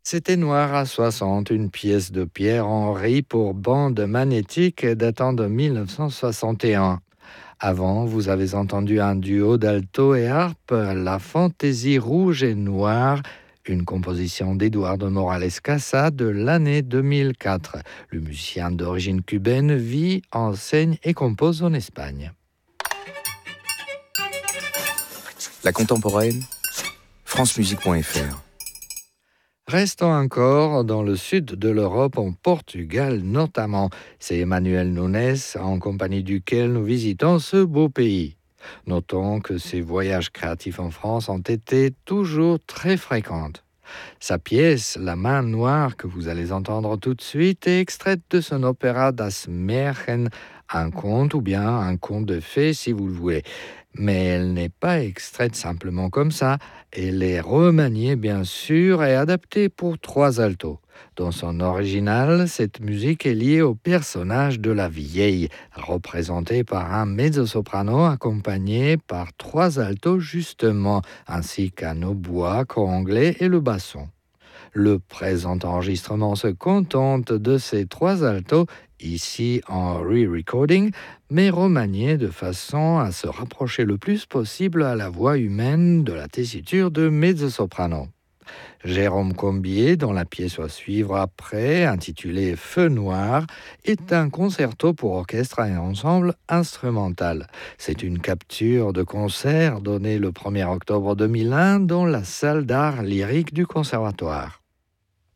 C'était Noir à 60, une pièce de Pierre-Henry pour bande magnétique datant de 1961. Avant, vous avez entendu un duo d'alto et harpe, La Fantaisie rouge et noire, une composition d'Eduardo Morales Casa de l'année 2004. Le musicien d'origine cubaine vit, enseigne et compose en Espagne. La contemporaine, francemusique.fr. Restons encore dans le sud de l'Europe, en Portugal notamment. C'est Emmanuel Nunes, en compagnie duquel nous visitons ce beau pays. Notons que ses voyages créatifs en France ont été toujours très fréquents. Sa pièce, La main noire, que vous allez entendre tout de suite, est extraite de son opéra Das Märchen, un conte ou bien un conte de fées si vous le voulez. Mais elle n'est pas extraite simplement comme ça, elle est remaniée bien sûr et adaptée pour trois altos. Dans son original, cette musique est liée au personnage de la vieille, représenté par un mezzo-soprano accompagné par trois altos justement, ainsi qu'un hautbois, cor anglais et le basson. Le présent enregistrement se contente de ces trois altos, ici en re-recording, mais remaniés de façon à se rapprocher le plus possible à la voix humaine de la tessiture de mezzo-soprano. Jérôme Combier, dont la pièce à suivre après, intitulée Feu noir, est un concerto pour orchestre et ensemble instrumental. C'est une capture de concert donnée le 1er octobre 2001 dans la salle d'art lyrique du Conservatoire.